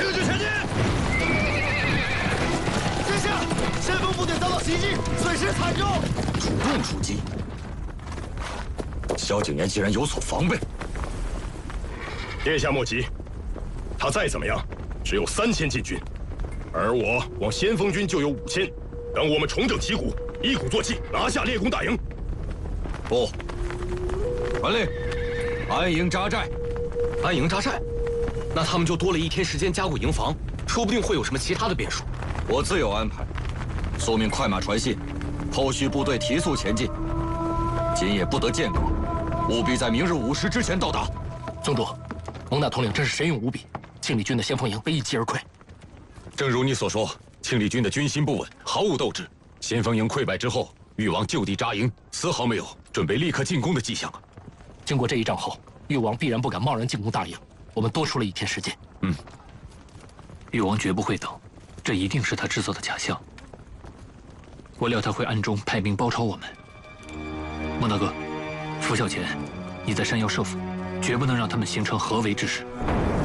立即前进！殿下，先锋部队遭到袭击，损失惨重。 主动出击，萧景琰竟然有所防备。 殿下莫急，他再怎么样，只有3000禁军，而我光先锋军就有5000。等我们重整旗鼓，一鼓作气，拿下列公大营。 不，传令，安营扎寨。 安营扎寨，那他们就多了1天时间加固营房，说不定会有什么其他的变数。 我自有安排。速命快马传信，后续部队提速前进。今夜不得间隔，务必在明日午时之前到达。 宗主，蒙大统领真是神勇无比，庆历军的先锋营被一击而溃。 正如你所说，庆历军的军心不稳，毫无斗志。先锋营溃败之后，誉王就地扎营，丝毫没有准备立刻进攻的迹象。 经过这一仗后，誉王必然不敢贸然进攻大营，我们多出了1天时间。 誉王绝不会等，这一定是他制作的假象。我料他会暗中派兵包抄我们。孟大哥，拂晓前，你在山腰设伏，绝不能让他们形成合围之势。